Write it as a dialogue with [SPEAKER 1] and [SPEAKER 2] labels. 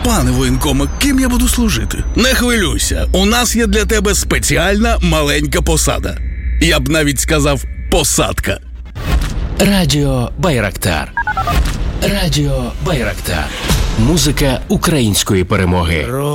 [SPEAKER 1] Пане воєнкоме, ким я буду служити? Не хвилюйся, у нас є для тебе спеціальна маленька посада. Я б навіть сказав посадка.
[SPEAKER 2] Радіо Байрактар. Радіо Байрактар. Музика української перемоги.